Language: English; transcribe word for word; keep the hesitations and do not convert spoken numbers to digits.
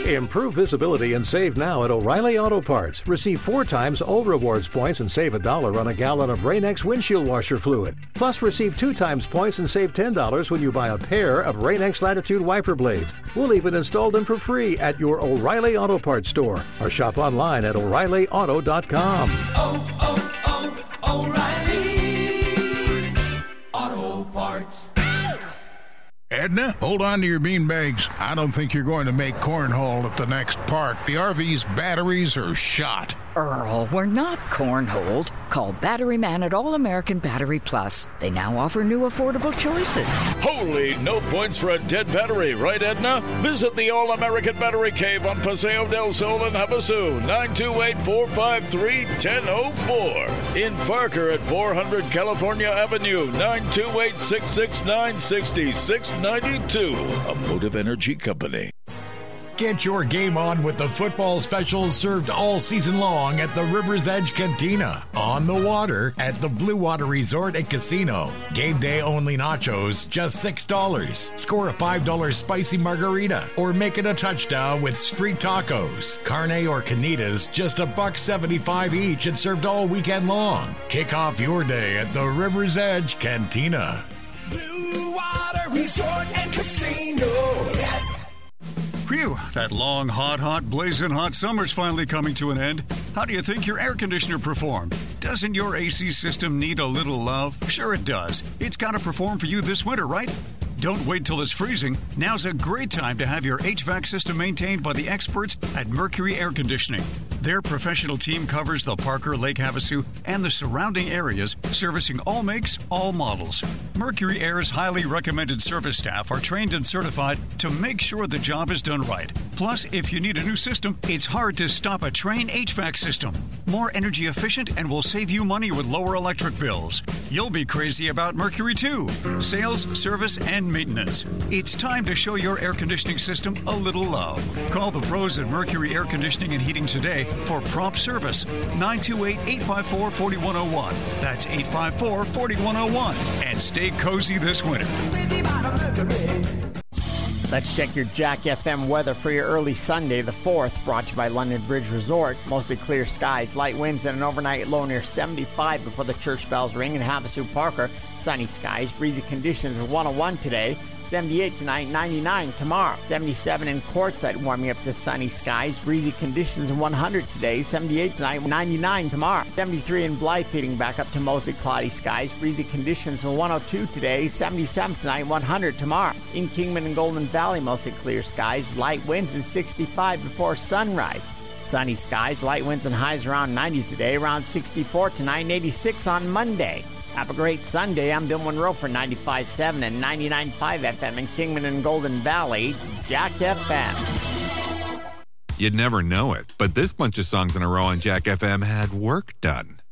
Improve visibility and save now at O'Reilly Auto Parts. Receive four times O Rewards points and save a dollar on a gallon of Rain-X windshield washer fluid. Plus, receive two times points and save ten dollars when you buy a pair of Rain-X Latitude wiper blades. We'll even install them for free at your O'Reilly Auto Parts store or shop online at O'Reilly Auto dot com. Oh, oh, oh, O'Reilly Auto Parts. Edna, hold on to your beanbags. I don't think you're going to make cornhole at the next park. The R V's batteries are shot. Earl, we're not cornholed. Call Battery Man at All American Battery Plus. They now offer new affordable choices. Holy no points for a dead battery, right, Edna? Visit the All American Battery Cave on Paseo del Sol in Havasu, nine two eight, four five three, one zero zero four. In Parker at four hundred California Avenue, nine two eight, six six nine, six six nine two. A Motive Energy Company. Get your game on with the football specials served all season long at the River's Edge Cantina. On the water at the Blue Water Resort and Casino. Game day only nachos, just six dollars. Score a five dollars spicy margarita or make it a touchdown with street tacos. Carne or canitas, just a buck seventy-five each and served all weekend long. Kick off your day at the River's Edge Cantina. Blue Water Resort and Casino. Yeah. Phew, that long, hot, hot, blazing hot summer's finally coming to an end. How do you think your air conditioner performed? Doesn't your A C system need a little love? Sure it does. It's got to perform for you this winter, right? Don't wait till it's freezing. Now's a great time to have your H V A C system maintained by the experts at Mercury Air Conditioning. Their professional team covers the Parker, Lake Havasu, and the surrounding areas, servicing all makes, all models. Mercury Air's highly recommended service staff are trained and certified to make sure the job is done right. Plus, if you need a new system, it's hard to stop a Trane H V A C system. More energy efficient and will save you money with lower electric bills. You'll be crazy about Mercury too. Sales, service, and maintenance. It's time to show your air conditioning system a little love. Call the pros at Mercury Air Conditioning and Heating today for prompt service. nine two eight, eight five four, four one zero one. That's eight five four, four one zero one. And stay cozy this winter. Let's check your Jack F M weather for your early Sunday, the fourth, brought to you by London Bridge Resort. Mostly clear skies, light winds, and an overnight low near seventy-five before the church bells ring in Havasu Parker. Sunny skies, breezy conditions of one oh one today. seventy-eight tonight, ninety-nine tomorrow. seventy-seven in Quartzsite, warming up to sunny skies. Breezy conditions of one hundred today. seventy-eight tonight, ninety-nine tomorrow. seventy-three in Blythe, heating back up to mostly cloudy skies. Breezy conditions of one oh two today. seventy-seven tonight, one hundred tomorrow. In Kingman and Golden Valley, mostly clear skies. Light winds and sixty-five before sunrise. Sunny skies, light winds and highs around ninety today. Around sixty-four tonight and eighty-six on Monday. Have a great Sunday. I'm Bill Monroe for ninety-five point seven and ninety-nine point five F M in Kingman and Golden Valley, Jack F M. You'd never know it, but this bunch of songs in a row on Jack F M had work done.